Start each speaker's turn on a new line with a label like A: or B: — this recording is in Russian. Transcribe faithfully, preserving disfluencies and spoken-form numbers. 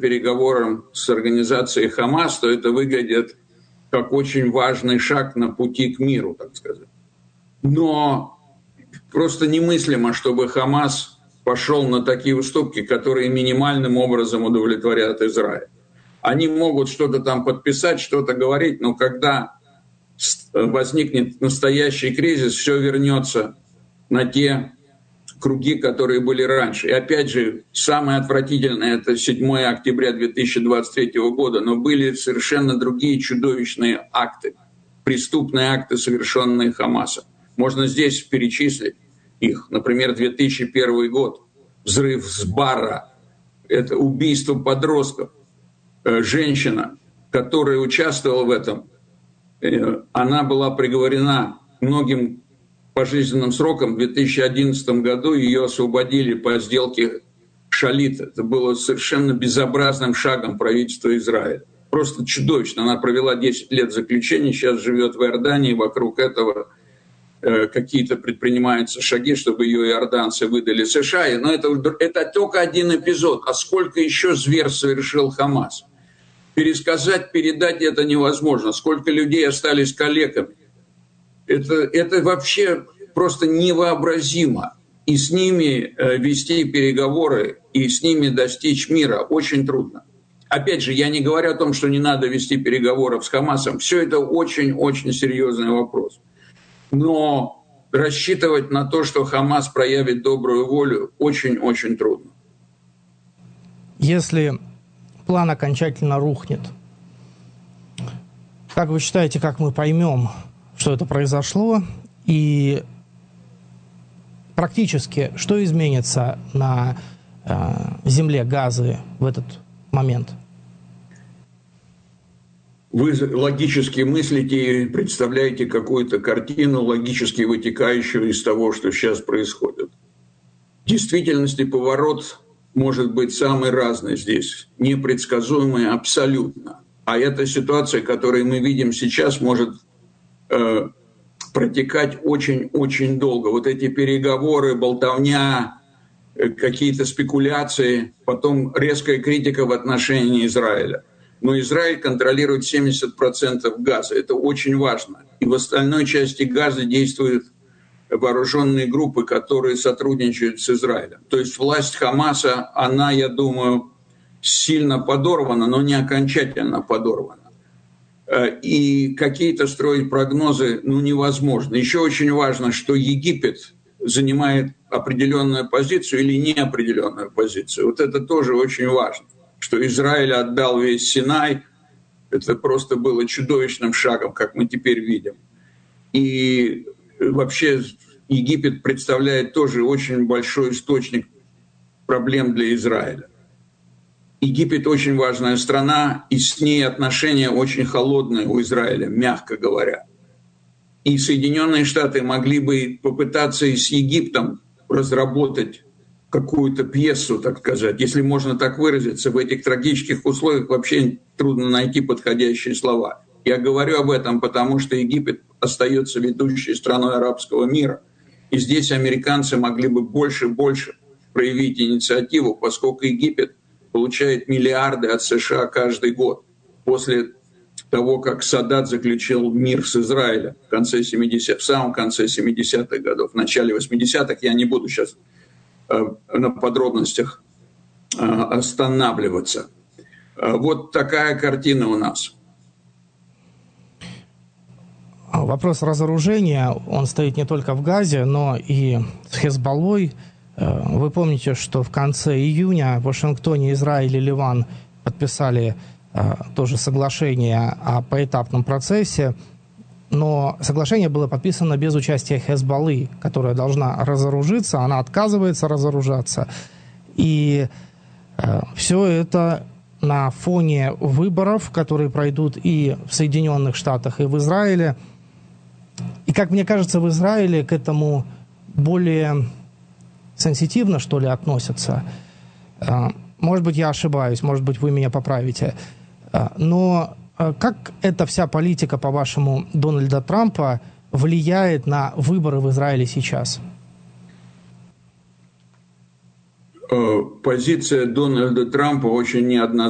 A: переговорам с организацией Хамас, то это выглядит как очень важный шаг на пути к миру, так сказать. Но просто немыслимо, чтобы Хамас пошел на такие уступки, которые минимальным образом удовлетворят Израиль. Они могут что-то там подписать, что-то говорить, но когда возникнет настоящий кризис, все вернется на те круги, которые были раньше. И опять же, самое отвратительное — это седьмое октября две тысячи двадцать третьего года, но были совершенно другие чудовищные акты, преступные акты, совершенные Хамасом. Можно здесь перечислить их. Например, две тысячи первый год, взрыв Сбарра, это убийство подростков. Женщина, которая участвовала в этом, она была приговорена к многим пожизненным срокам. В две тысячи одиннадцатом году ее освободили по сделке Шалит. Это было совершенно безобразным шагом правительства Израиля. Просто чудовищно. Она провела десять лет заключения, сейчас живет в Иордании. Вокруг этого э, какие-то предпринимаются шаги, чтобы ее иорданцы выдали США. Но это, это только один эпизод. А сколько еще зверств совершил Хамас? Пересказать, передать это невозможно. Сколько людей остались калеками. Это, это вообще просто невообразимо. И с ними вести переговоры, и с ними достичь мира очень трудно. Опять же, я не говорю о том, что не надо вести переговоров с Хамасом. Все это очень-очень серьезный вопрос. Но рассчитывать на то, что Хамас проявит добрую волю, очень-очень трудно.
B: Если план окончательно рухнет, как вы считаете, как мы поймем, что это произошло, и практически что изменится на э, земле Газы в этот момент?
A: Вы логически мыслите и представляете какую-то картину, логически вытекающую из того, что сейчас происходит. В действительности поворот может быть самый разный здесь, непредсказуемый абсолютно. А эта ситуация, которую мы видим сейчас, может э, протекать очень-очень долго. Вот эти переговоры, болтовня, э, какие-то спекуляции, потом резкая критика в отношении Израиля. Но Израиль контролирует семьдесят процентов Газа. Это очень важно. И в остальной части Газа действуют вооруженные группы, которые сотрудничают с Израилем. То есть власть Хамаса, она, я думаю, сильно подорвана, но не окончательно подорвана. И какие-то строить прогнозы ну, невозможно. Еще очень важно, что Египет занимает определенную позицию или неопределенную позицию. Вот это тоже очень важно. Что Израиль отдал весь Синай, это просто было чудовищным шагом, как мы теперь видим. И вообще Египет представляет тоже очень большой источник проблем для Израиля. Египет очень важная страна, и с ней отношения очень холодные у Израиля, мягко говоря. И Соединенные Штаты могли бы попытаться и с Египтом разработать какую-то пьесу, так сказать, если можно так выразиться. В этих трагических условиях вообще трудно найти подходящие слова. Я говорю об этом, потому что Египет остается ведущей страной арабского мира. И здесь американцы могли бы больше и больше проявить инициативу, поскольку Египет получает миллиарды от США каждый год после того, как Саддат заключил мир с Израилем в, конце семидесятых, в самом конце семидесятых годов, в начале восьмидесятых. Я не буду сейчас э, на подробностях э, останавливаться. Э, вот такая картина у нас.
B: Вопрос разоружения, он стоит не только в Газе, но и с Хезболлой. Вы помните, что в конце июня в Вашингтоне Израиль и Ливан подписали тоже соглашение о поэтапном процессе, но соглашение было подписано без участия Хезболлы, которая должна разоружиться, она отказывается разоружаться. И все это на фоне выборов, которые пройдут и в Соединенных Штатах, и в Израиле. И, как мне кажется, в Израиле к этому более сенситивно, что ли, относятся. Может быть, я ошибаюсь, может быть, вы меня поправите. Но как эта вся политика, по-вашему, Дональда Трампа влияет на выборы в Израиле сейчас?
A: Позиция Дональда Трампа очень неоднозначна.